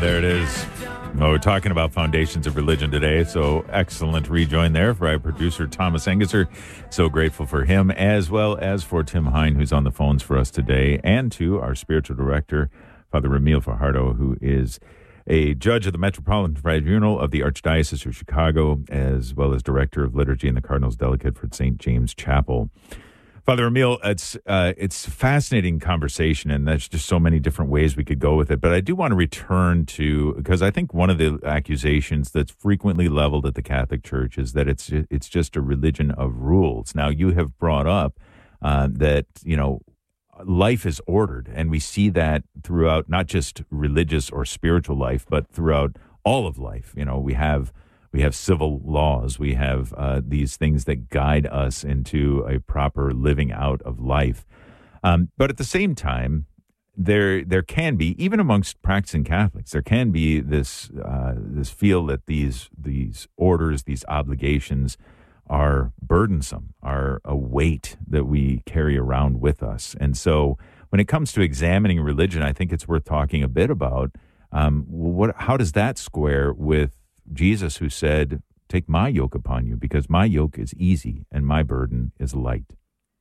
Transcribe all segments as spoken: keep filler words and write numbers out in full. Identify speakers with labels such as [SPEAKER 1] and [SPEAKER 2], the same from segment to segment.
[SPEAKER 1] there it is. Well, we're talking about foundations of religion today, so excellent rejoin there for our producer, Thomas Engesser. So grateful for him, as well as for Tim Hine, who's on the phones for us today, and to our spiritual director, Father Ramil Fajardo, who is a judge of the Metropolitan Tribunal of the Archdiocese of Chicago, as well as director of liturgy and the Cardinals Delegate for Saint James Chapel. Father Ramil, it's uh, it's fascinating conversation, and there's just so many different ways we could go with it. But I do want to return to, because I think one of the accusations that's frequently leveled at the Catholic Church is that it's it's just a religion of rules. Now, you have brought up uh, that, you know, life is ordered, and we see that throughout not just religious or spiritual life, but throughout all of life. You know, we have we have civil laws, we have uh, these things that guide us into a proper living out of life. Um, but at the same time, there there can be, even amongst practicing Catholics, there can be this uh, this feel that these these orders, these obligations, are burdensome, are a weight that we carry around with us. And so when it comes to examining religion, I think it's worth talking a bit about um, what how does that square with Jesus, who said, "Take my yoke upon you, because my yoke is easy and my burden is light."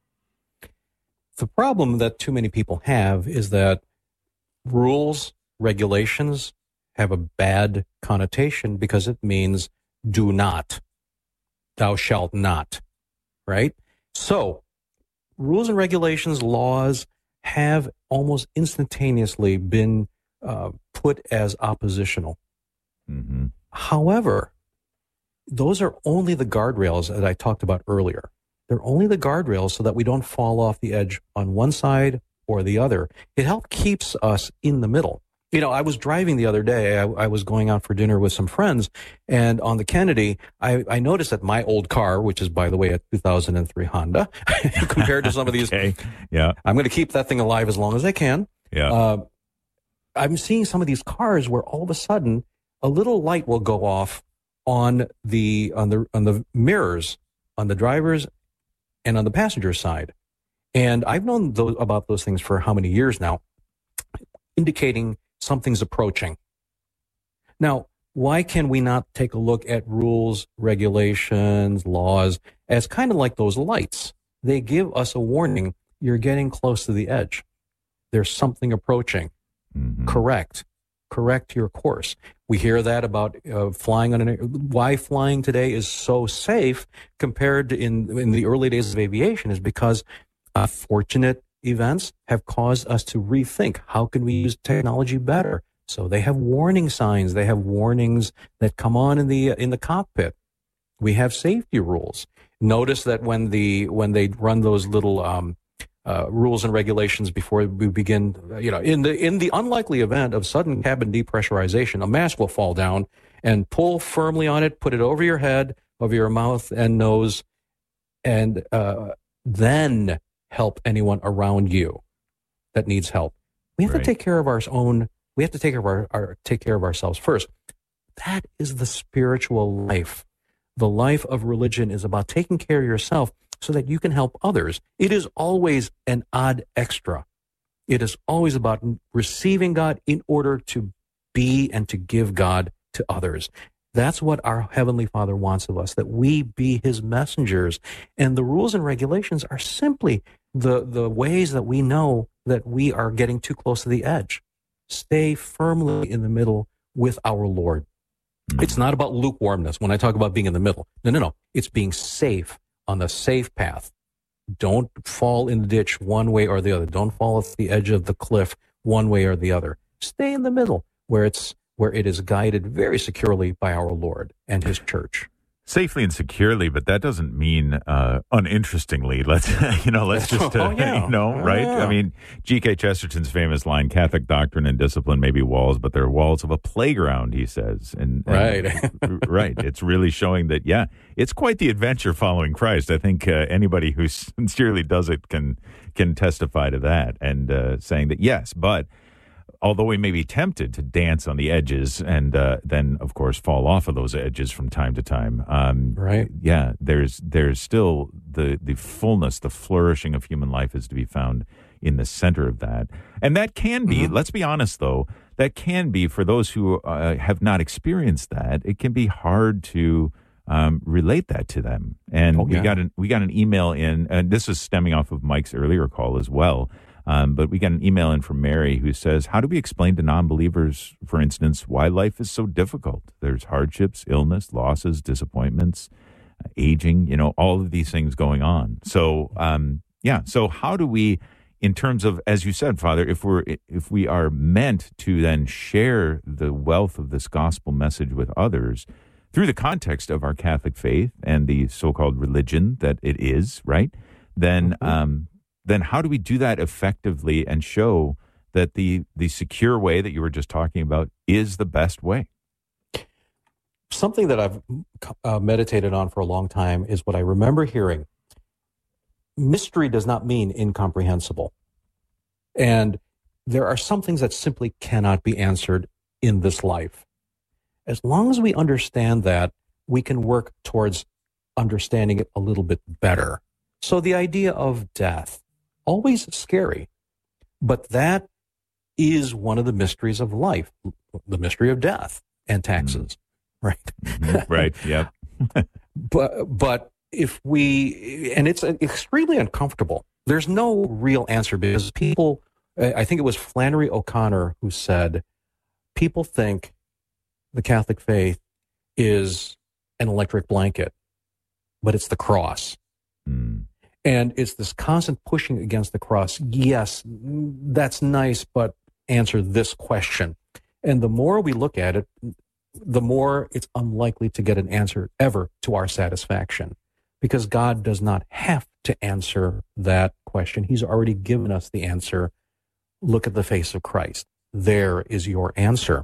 [SPEAKER 2] The problem that too many people have is that rules, regulations have a bad connotation because it means do not. Thou shalt not, right? So rules and regulations, laws have almost instantaneously been uh, put as oppositional.
[SPEAKER 1] Mm-hmm.
[SPEAKER 2] However, those are only the guardrails that I talked about earlier. They're only the guardrails so that we don't fall off the edge on one side or the other. It helps keeps us in the middle. You know, I was driving the other day. I, I was going out for dinner with some friends, and on the Kennedy, I, I noticed that my old car, which is, by the way, a two thousand three Honda, compared to some of these,
[SPEAKER 1] okay. Yeah,
[SPEAKER 2] I'm going to keep that thing alive as long as I can.
[SPEAKER 1] Yeah,
[SPEAKER 2] uh, I'm seeing some of these cars where all of a sudden a little light will go off on the on the on the mirrors on the driver's and on the passenger side, and I've known those, about those things for how many years now, indicating something's approaching. Now, why can we not take a look at rules, regulations, laws as kind of like those lights? They give us a warning. You're getting close to the edge. There's something approaching.
[SPEAKER 1] Mm-hmm.
[SPEAKER 2] Correct. Correct your course. We hear that about uh, flying on an, why flying today is so safe compared to in, in the early days of aviation is because unfortunate events have caused us to rethink how can we use technology better. So they have warning signs. They have warnings that come on in the in the cockpit. We have safety rules. Notice that when the when they run those little um, uh, rules and regulations before we begin, you know, in the in the unlikely event of sudden cabin depressurization, a mask will fall down and pull firmly on it, put it over your head, over your mouth and nose, and uh, then help anyone around you that needs help. We have
[SPEAKER 1] Right.
[SPEAKER 2] to take care of our own. We have to take care of our, our take care of ourselves first. That is the spiritual life. The life of religion is about taking care of yourself so that you can help others. It is always an odd extra. It is always about receiving God in order to be and to give God to others. That's what our Heavenly Father wants of us, that we be His messengers. And the rules and regulations are simply the, the ways that we know that we are getting too close to the edge. Stay firmly in the middle with our Lord. Mm-hmm. It's not about lukewarmness when I talk about being in the middle. No, no, no. It's being safe on the safe path. Don't fall in the ditch one way or the other. Don't fall off the edge of the cliff one way or the other. Stay in the middle where it's where it is guided very securely by our Lord and His church.
[SPEAKER 1] Safely and securely, but that doesn't mean uh, uninterestingly. Let's you know, let's just uh,
[SPEAKER 2] oh, yeah.
[SPEAKER 1] you know,
[SPEAKER 2] oh,
[SPEAKER 1] right?
[SPEAKER 2] Yeah.
[SPEAKER 1] I mean, G K Chesterton's famous line: "Catholic doctrine and discipline may be walls, but they're walls of a playground," he says. And, and
[SPEAKER 2] right,
[SPEAKER 1] right. It's really showing that, yeah, it's quite the adventure following Christ. I think uh, anybody who sincerely does it can can testify to that, and uh, saying that yes, but. Although we may be tempted to dance on the edges and uh, then, of course, fall off of those edges from time to time, um,
[SPEAKER 2] right?
[SPEAKER 1] Yeah, there's there's still the the fullness, the flourishing of human life is to be found in the center of that, and that can be. Mm-hmm. Let's be honest, though, that can be, for those who uh, have not experienced that, it can be hard to um, relate that to them. And
[SPEAKER 2] Oh,
[SPEAKER 1] we
[SPEAKER 2] yeah.
[SPEAKER 1] got an we got an email in, and this is stemming off of Mike's earlier call as well. Um, but we got an email in from Mary who says, how do we explain to non-believers, for instance, why life is so difficult? There's hardships, illness, losses, disappointments, uh, aging, you know, all of these things going on. So, um, yeah. So how do we, in terms of, as you said, Father, if we're, if we are meant to then share the wealth of this gospel message with others through the context of our Catholic faith and the so-called religion that it is, right? Then,
[SPEAKER 2] Mm-hmm.
[SPEAKER 1] um, then how do we do that effectively and show that the the secure way that you were just talking about is the best way?
[SPEAKER 2] Something that I've uh, meditated on for a long time is what I remember hearing. Mystery does not mean incomprehensible. And there are some things that simply cannot be answered in this life. As long as we understand that, we can work towards understanding it a little bit better. So the idea of death, always scary, but that is one of the mysteries of life, the mystery of death and taxes, mm-hmm. right?
[SPEAKER 1] Mm-hmm. Right, yep.
[SPEAKER 2] but, but if we, and it's extremely uncomfortable, there's no real answer because people, I think it was Flannery O'Connor who said, people think the Catholic faith is an electric blanket, but it's the cross.
[SPEAKER 1] Mm.
[SPEAKER 2] And it's this constant pushing against the cross. Yes, that's nice, but answer this question. And the more we look at it, the more it's unlikely to get an answer ever to our satisfaction, because God does not have to answer that question. He's already given us the answer. Look at the face of Christ. There is your answer.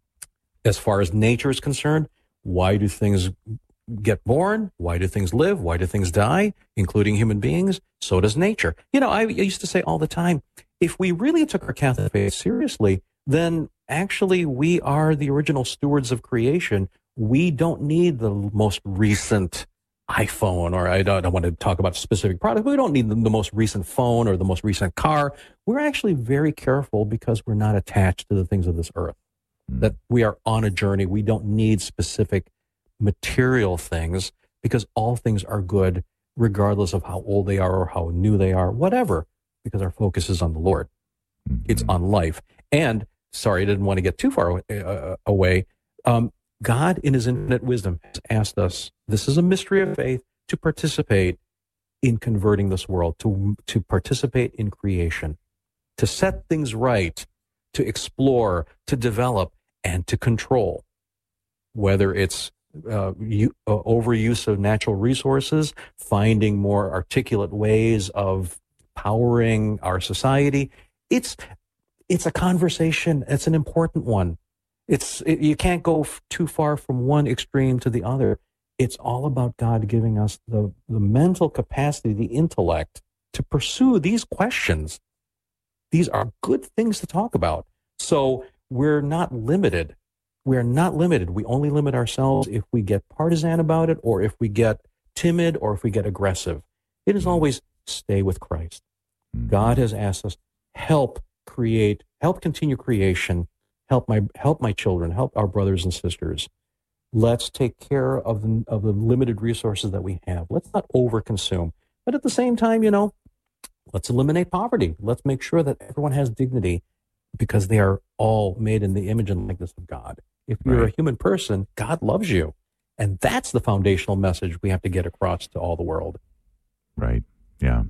[SPEAKER 2] As far as nature is concerned, why do things get born? Why do things live? Why do things die, including human beings? So does nature. You know, I used to say all the time, if we really took our Catholic faith seriously, then actually we are the original stewards of creation. We don't need the most recent iPhone, or I don't, I don't want to talk about a specific product. We don't need the, the most recent phone or the most recent car. We're actually very careful because we're not attached to the things of this earth, mm. that we are on a journey. We don't need specific material things because all things are good regardless of how old they are or how new they are, whatever, because our focus is on the Lord. Mm-hmm. It's on life. And sorry, I didn't want to get too far uh, away. Um, God in his infinite wisdom has asked us, this is a mystery of faith, to participate in converting this world, to, to participate in creation, to set things right, to explore, to develop, and to control, whether it's Uh, you, uh, overuse of natural resources, finding more articulate ways of powering our society. It's it's a conversation. It's an important one. It's it, you can't go f- too far from one extreme to the other. It's all about God giving us the the mental capacity, the intellect to pursue these questions. These are good things to talk about. So we're not limited. We're not limited. We only limit ourselves if we get partisan about it, or if we get timid, or if we get aggressive. It is always stay with Christ. God has asked us, help create, help continue creation, help my help my children, help our brothers and sisters. Let's take care of the, of the limited resources that we have. Let's not overconsume. But at the same time, you know, let's eliminate poverty. Let's make sure that everyone has dignity, because they are all made in the image and likeness of God. If you're right. a human person, God loves you. And that's the foundational message we have to get across to all the world.
[SPEAKER 1] Right. Yeah.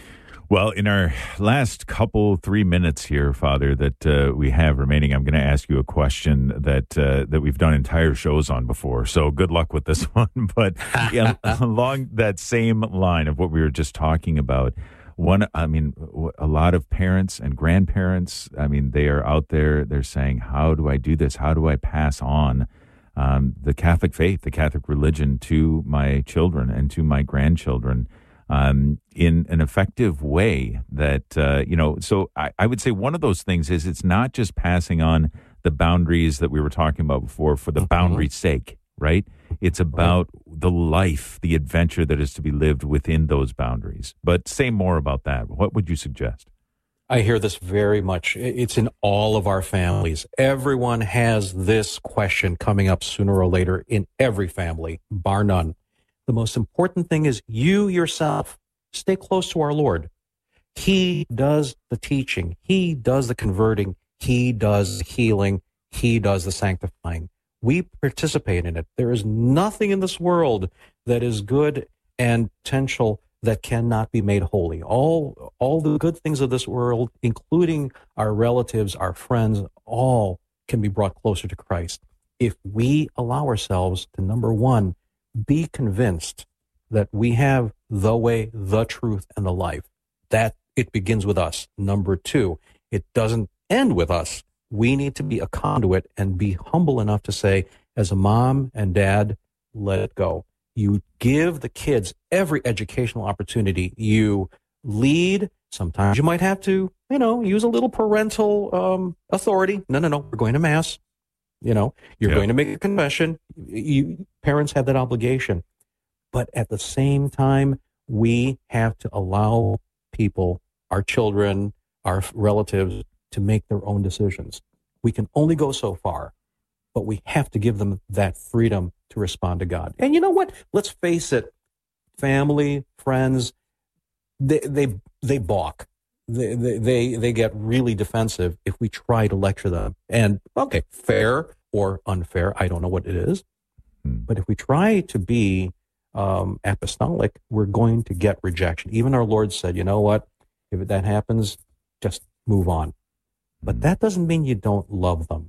[SPEAKER 1] Well, in our last couple, three minutes here, Father, that uh, we have remaining, I'm going to ask you a question that uh, that we've done entire shows on before. So good luck with this one. But yeah, along that same line of what we were just talking about, One, I mean, a lot of parents and grandparents, I mean, they are out there, they're saying, how do I do this? How do I pass on um, the Catholic faith, the Catholic religion to my children and to my grandchildren um, in an effective way that, uh, you know, so I, I would say one of those things is it's not just passing on the boundaries that we were talking about before for the boundary's sake, right? It's about the life, the adventure that is to be lived within those boundaries. But say more about that. What would you suggest?
[SPEAKER 2] I hear this very much. It's in all of our families. Everyone has this question coming up sooner or later in every family, bar none. The most important thing is you yourself stay close to our Lord. He does the teaching. He does the converting. He does the healing. He does the sanctifying. We participate in it. There is nothing in this world that is good and potential that cannot be made holy. All, all the good things of this world, including our relatives, our friends, all can be brought closer to Christ if we allow ourselves to, number one, be convinced that we have the way, the truth, and the life. That it begins with us. Number two, it doesn't end with us. We need to be a conduit and be humble enough to say, as a mom and dad, let it go. You give the kids every educational opportunity. You lead. Sometimes you might have to, you know, use a little parental um, authority. No, no, no. We're going to mass. You know, you're
[SPEAKER 1] yeah.
[SPEAKER 2] going to make a confession. You, parents have that obligation. But at the same time, we have to allow people, our children, our relatives, to make their own decisions. We can only go so far, but we have to give them that freedom to respond to God. And you know what? Let's face it, family, friends, they they they balk. They they they, they get really defensive if we try to lecture them. And okay, fair or unfair, I don't know what it is. But if we try to be um, apostolic, we're going to get rejection. Even our Lord said, you know what? If that happens, just move on. But that doesn't mean you don't love them.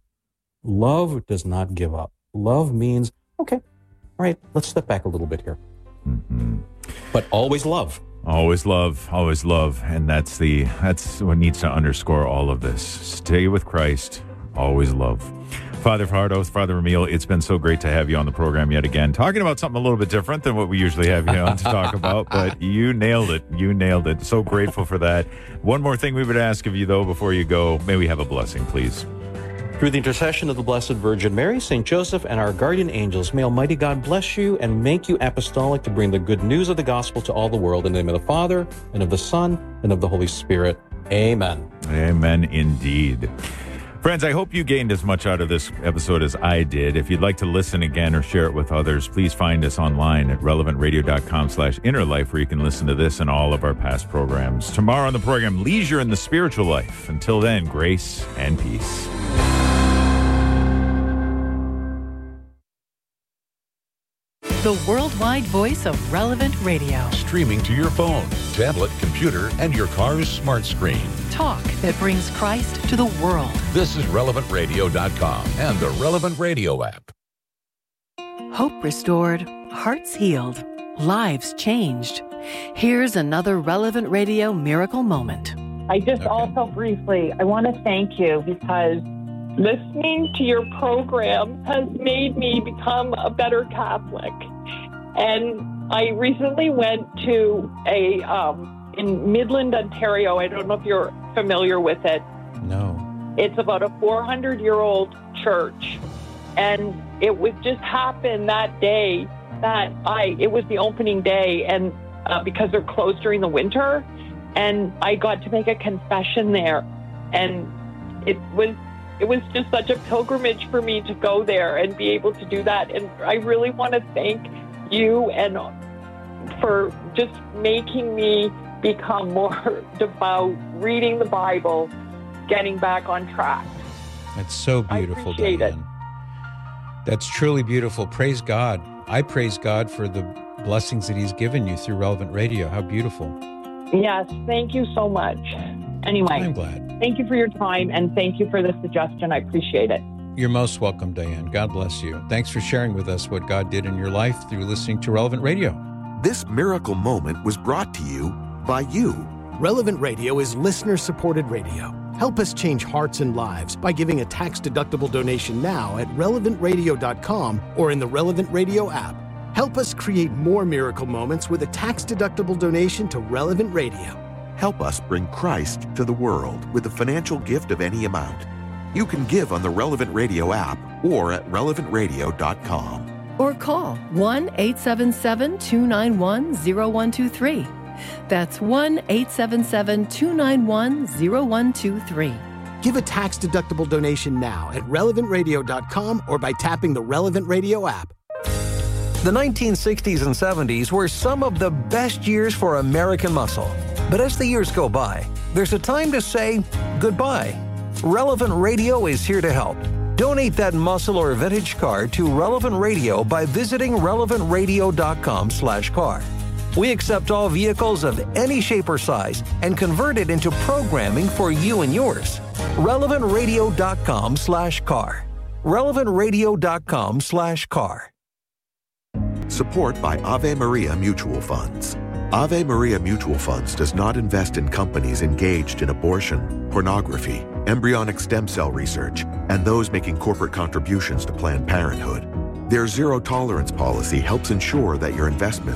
[SPEAKER 2] Love does not give up. Love means, okay, all right, let's step back a little bit here. Mm-hmm. But always love.
[SPEAKER 1] Always love, always love. And that's the that's what needs to underscore all of this. Stay with Christ, always love. Father Fajardo, Father Ramil, it's been so great to have you on the program yet again, talking about something a little bit different than what we usually have you on to talk about, but you nailed it. You nailed it. So grateful for that. One more thing we would ask of you, though, before you go, may we have a blessing, please?
[SPEAKER 2] Through the intercession of the Blessed Virgin Mary, Saint Joseph, and our guardian angels, may Almighty God bless you and make you apostolic to bring the good news of the gospel to all the world. In the name of the Father, and of the Son, and of the Holy Spirit. Amen.
[SPEAKER 1] Amen indeed. Friends, I hope you gained as much out of this episode as I did. If you'd like to listen again or share it with others, please find us online at relevant radio dot com slash inner life, where you can listen to this and all of our past programs. Tomorrow on the program, Leisure in the Spiritual Life. Until then, grace and peace.
[SPEAKER 3] The worldwide voice of Relevant Radio.
[SPEAKER 4] Streaming to your phone, tablet, computer, and your car's smart screen.
[SPEAKER 3] Talk that brings Christ to the world.
[SPEAKER 4] This is relevant radio dot com and the Relevant Radio app.
[SPEAKER 3] Hope restored, hearts healed, lives changed. Here's another Relevant Radio miracle moment.
[SPEAKER 5] I just
[SPEAKER 1] Okay.
[SPEAKER 5] also briefly, I want to thank you because listening to your program has made me become a better Catholic. And I recently went to a, um, in Midland, Ontario, I don't know if you're familiar with it.
[SPEAKER 2] No.
[SPEAKER 5] It's about a four hundred year old church. And it would just happen that day that I, it was the opening day, and uh, because they're closed during the winter, and I got to make a confession there. And it was, it was just such a pilgrimage for me to go there and be able to do that. And I really want to thank you and for just making me become more devout, reading the Bible, getting back on track.
[SPEAKER 6] That's so beautiful,
[SPEAKER 5] I appreciate
[SPEAKER 6] Diane. It. That's truly beautiful. Praise God. I praise God for the blessings that He's given you through Relevant Radio. How beautiful.
[SPEAKER 5] Yes, thank you so much. Anyway,
[SPEAKER 6] I'm glad.
[SPEAKER 5] Thank you for your time, and thank you for the suggestion. I appreciate it.
[SPEAKER 6] You're most welcome, Diane. God bless you. Thanks for sharing with us what God did in your life through listening to Relevant Radio.
[SPEAKER 7] This miracle moment was brought to you by you.
[SPEAKER 8] Relevant Radio is listener-supported radio. Help us change hearts and lives by giving a tax-deductible donation now at relevant radio dot com or in the Relevant Radio app. Help us create more miracle moments with a tax-deductible donation to Relevant Radio.
[SPEAKER 7] Help us bring Christ to the world with a financial gift of any amount. You can give on the Relevant Radio app or at relevant radio dot com.
[SPEAKER 3] Or call one eight seven seven, two nine one, zero one two three. That's one eight seven seven, two nine one, zero one two three.
[SPEAKER 8] Give a tax-deductible donation now at relevant radio dot com or by tapping the Relevant Radio app.
[SPEAKER 9] The nineteen sixties and seventies were some of the best years for American muscle. But as the years go by, there's a time to say goodbye. Relevant Radio is here to help. Donate that muscle or vintage car to Relevant Radio by visiting relevant radio dot com slash car. We accept all vehicles of any shape or size and convert it into programming for you and yours. relevant radio dot com slash car. relevant radio dot com slash car.
[SPEAKER 7] Support by Ave Maria Mutual Funds. Ave Maria Mutual Funds does not invest in companies engaged in abortion, pornography, embryonic stem cell research, and those making corporate contributions to Planned Parenthood. Their zero tolerance policy helps ensure that your investment